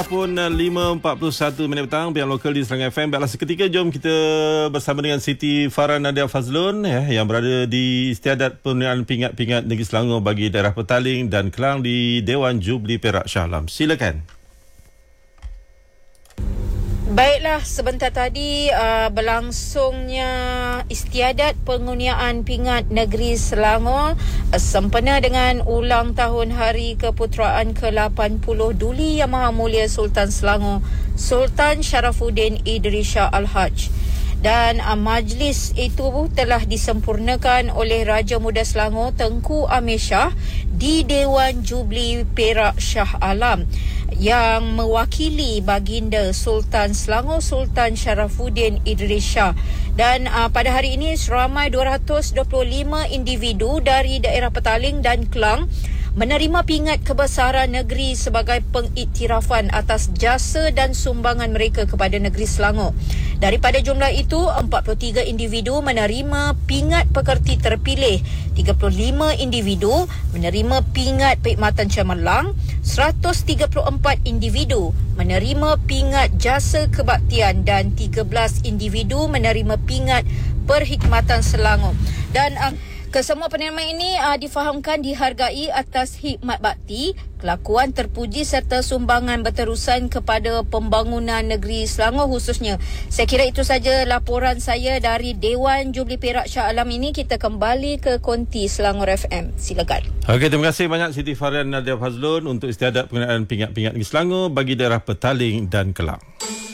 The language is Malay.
Pun 5.41 petang pihak lokal di Serangga FM. Baiklah, seketika jom kita bersama dengan Siti Farah Nadia Fazlun yang berada di Istiadat Penganiayaan Pingat-Pingat Negeri Selangor bagi daerah Petaling dan Kelang di Dewan Jubli Perak Shah Alam. Silakan. Baiklah, sebentar tadi berlangsungnya Istiadat Penganiayaan Pingat Negeri Selangor sempena dengan ulang tahun Hari Keputeraan ke-80 Duli Yang Maha Mulia Sultan Selangor, Sultan Sharafuddin Idris Shah Al-Haj. Dan majlis itu telah disempurnakan oleh Raja Muda Selangor Tengku Amir Shah di Dewan Jubli Perak Shah Alam yang mewakili baginda Sultan Selangor Sultan Sharafuddin Idris Shah. Dan pada hari ini seramai 225 individu dari daerah Petaling dan Kelang menerima pingat kebesaran negeri sebagai pengiktirafan atas jasa dan sumbangan mereka kepada negeri Selangor. Daripada jumlah itu, 43 individu menerima pingat pekerti terpilih, 35 individu menerima pingat perkhidmatan cemerlang, 134 individu menerima pingat jasa kebaktian dan 13 individu menerima pingat perkhidmatan Selangor. Dan kesemua penerimaan ini difahamkan dihargai atas hikmat bakti, kelakuan terpuji serta sumbangan berterusan kepada pembangunan negeri Selangor khususnya. Saya kira itu saja laporan saya dari Dewan Jubli Perak Shah Alam ini. Kita kembali ke konti Selangor FM. Silakan. Okey, terima kasih banyak Siti Farah Nadia Fazlun untuk Istiadat Penganiayaan Pingat-Pingat Negeri Selangor bagi daerah Petaling dan Kelang.